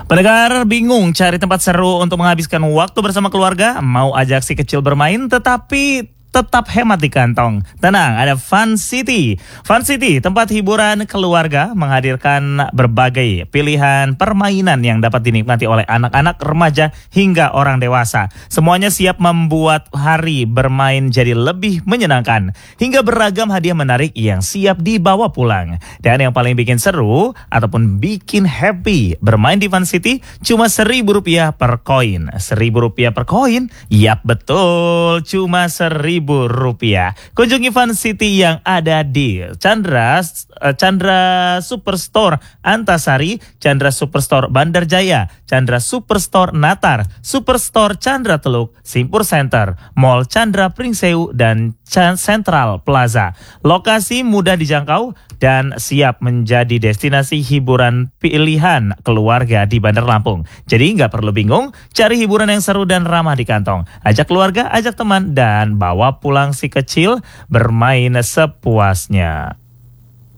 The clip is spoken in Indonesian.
Pendengar bingung cari tempat seru untuk menghabiskan waktu bersama keluarga? Mau ajak si kecil bermain tetapi tetap hemat di kantong? Tenang, ada Fun City. Fun City, tempat hiburan keluarga, menghadirkan berbagai pilihan permainan yang dapat dinikmati oleh anak-anak, remaja, hingga orang dewasa. Semuanya siap membuat hari bermain jadi lebih menyenangkan, hingga beragam hadiah menarik yang siap dibawa pulang. Dan yang paling bikin seru ataupun bikin happy bermain di Fun City cuma Rp1.000 per koin. Rp1.000 per koin? Yap, betul, cuma Rp1.000. Kunjungi Fun City yang ada di Chandra Superstore Antasari, Chandra Superstore Bandar Jaya, Chandra Superstore Natar, Superstore Chandra Teluk, Simpur Center, Mall Chandra Pringseu, dan Central Plaza. Lokasi mudah dijangkau dan siap menjadi destinasi hiburan pilihan keluarga di Bandar Lampung. Jadi nggak perlu bingung, cari hiburan yang seru dan ramah di kantong. Ajak keluarga, ajak teman, dan bawa pulang si kecil bermain sepuasnya.